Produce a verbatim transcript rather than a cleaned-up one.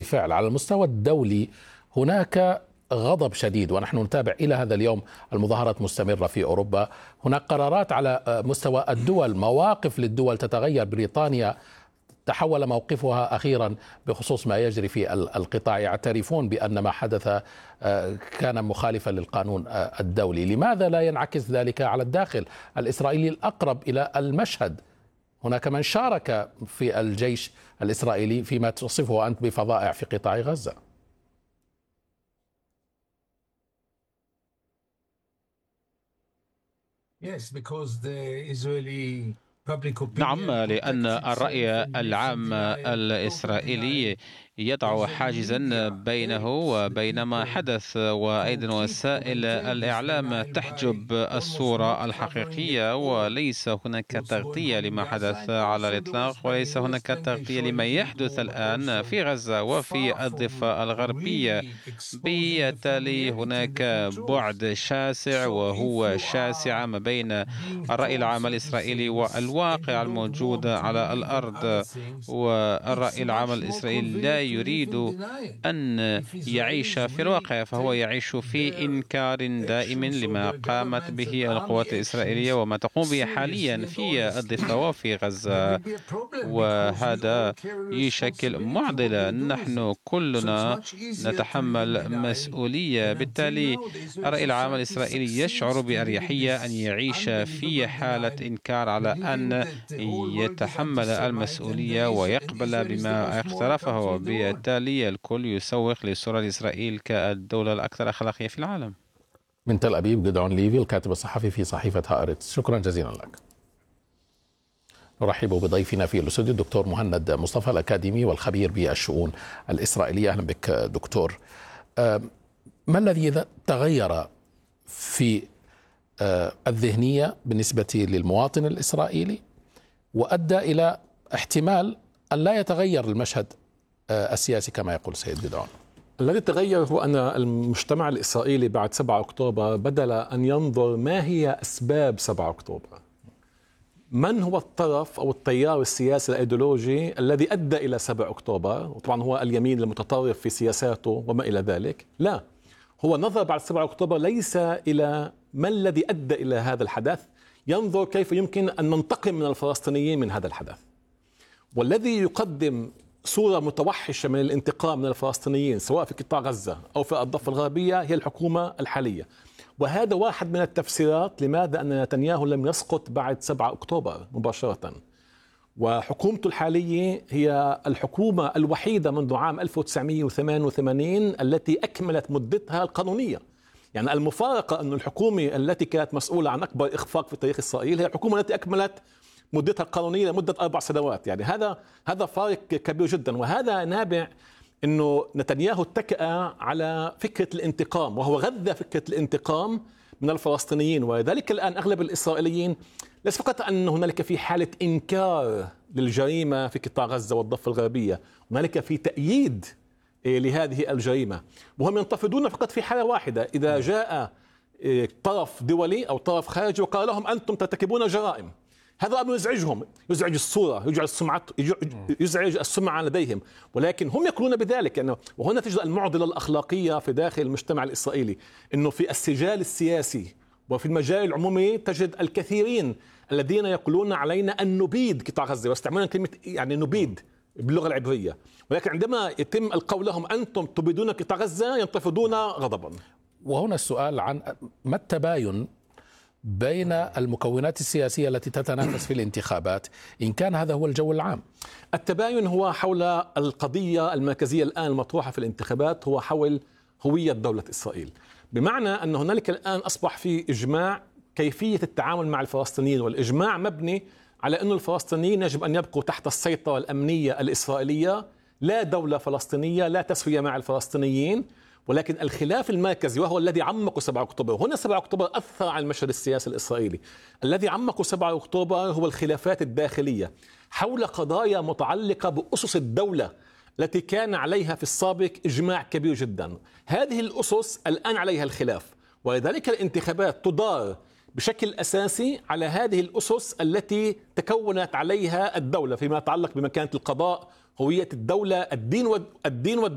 بالفعل على المستوى الدولي هناك غضب شديد، ونحن نتابع إلى هذا اليوم المظاهرات مستمرة في أوروبا. هناك قرارات على مستوى الدول، مواقف للدول تتغير. بريطانيا تحول موقفها أخيرا بخصوص ما يجري في القطاع، يعترفون بأن ما حدث كان مخالفا للقانون الدولي. لماذا لا ينعكس ذلك على الداخل الإسرائيلي الأقرب إلى المشهد؟ هناك من شارك في الجيش الإسرائيلي فيما تصفه أنت بفظائع في قطاع غزة. Yes, because the Israeli نعم، لأن الرأي العام الإسرائيلي يضع حاجزا بينه وبين ما حدث، وأيضا وسائل الإعلام تحجب الصورة الحقيقية، وليس هناك تغطية لما حدث على الإطلاق، وليس هناك تغطية لما يحدث الآن في غزة وفي الضفة الغربية. بالتالي هناك بعد شاسع، وهو شاسع ما بين الرأي العام الإسرائيلي والواقع الموجود على الأرض. والرأي العام الإسرائيلي لا يريد أن يعيش في الواقع، فهو يعيش في إنكار دائم لما قامت به القوات الإسرائيلية وما تقوم به حاليا في الضفة وفي غزة، وهذا يشكل معضلة نحن كلنا نتحمل مسؤولية. بالتالي الرأي العام الإسرائيلي يشعر بأريحية أن يعيش في حالة إنكار على أن يتحمل المسؤولية ويقبل بما اقترفه، وبالتالي الكل يسوق لصورة إسرائيل كالدولة الأكثر أخلاقية في العالم. من تل أبيب جدعون ليفي، الكاتب الصحفي في صحيفة هآرتس، شكرا جزيلا لك. نرحب بضيفنا في الاستوديو الدكتور مهند مصطفى، الأكاديمي والخبير بالشؤون الإسرائيلية. أهلا بك دكتور. ما الذي تغير في الذهنية بالنسبة للمواطن الإسرائيلي وأدى إلى احتمال أن لا يتغير المشهد السياسي كما يقول سيد جدعون؟ الذي تغير هو أن المجتمع الإسرائيلي بعد سبعة أكتوبر بدل أن ينظر ما هي أسباب سبعة أكتوبر، من هو الطرف أو التيار السياسي الأيديولوجي الذي أدى إلى سبعة أكتوبر، وطبعا هو اليمين المتطرف في سياساته وما إلى ذلك. لا، هو نظر بعد سبعة أكتوبر ليس إلى ما الذي أدى إلى هذا الحدث، ينظر كيف يمكن أن ننتقم من الفلسطينيين من هذا الحدث. والذي يقدم صورة متوحشة من الانتقام من الفلسطينيين سواء في قطاع غزة أو في الضفة الغربية هي الحكومة الحالية. وهذا واحد من التفسيرات لماذا أن نتنياهو لم يسقط بعد سبعة أكتوبر مباشرة. وحكومته الحالية هي الحكومة الوحيدة منذ عام ألف وتسعمئة وثمانية وثمانين التي أكملت مدتها القانونية. يعني المفارقة أن الحكومة التي كانت مسؤولة عن أكبر إخفاق في تاريخ إسرائيل هي الحكومة التي أكملت مدتها القانونية لمدة أربع سنوات. يعني هذا هذا فارق كبير جدا، وهذا نابع أنه نتنياهو اتكأ على فكرة الانتقام، وهو غذى فكرة الانتقام من الفلسطينيين. ولذلك الآن أغلب الإسرائيليين ليس فقط أن هنالك في حالة إنكار للجريمة في قطاع غزة والضفة الغربية، هنالك في تأييد لهذه الجريمة، وهم ينتفضون فقط في حالة واحدة: إذا جاء طرف دولي أو طرف خارجي وقال لهم أنتم ترتكبون جرائم. هذا أمر يزعجهم، يزعج الصورة، يزعج السمعة، يزعج السمعة لديهم، ولكن هم يقولون بذلك أنه، وهنا تجد المعضلة الأخلاقية في داخل المجتمع الإسرائيلي، أنه في السجال السياسي وفي المجال العمومي تجد الكثيرين الذين يقولون علينا أن نبيد قطاع غزة، واستعملون كلمة يعني نبيد باللغة العبرية، ولكن عندما يتم القول لهم أنتم تبيدون قطاع غزة ينتفضون غضبا. وهنا السؤال عن ما التباين بين المكونات السياسية التي تتنافس في الانتخابات، إن كان هذا هو الجو العام. التباين هو حول القضية المركزية الآن المطروحة في الانتخابات، هو حول هوية دولة إسرائيل، بمعنى أن هنالك الآن أصبح في إجماع كيفية التعامل مع الفلسطينيين، والإجماع مبني على أن الفلسطينيين يجب أن يبقوا تحت السيطرة الأمنية الإسرائيلية، لا دولة فلسطينية، لا تسوية مع الفلسطينيين. ولكن الخلاف المركزي وهو الذي عمق سبعة أكتوبر، هنا سبعة أكتوبر أثر على المشهد السياسي الإسرائيلي، الذي عمق سبعة أكتوبر هو الخلافات الداخلية حول قضايا متعلقة بأسس الدولة التي كان عليها في السابق إجماع كبير جدا. هذه الأسس الآن عليها الخلاف، ولذلك الانتخابات تدار بشكل أساسي على هذه الأسس التي تكونت عليها الدولة فيما يتعلق بمكانة القضاء، هوية الدولة، الدين والدين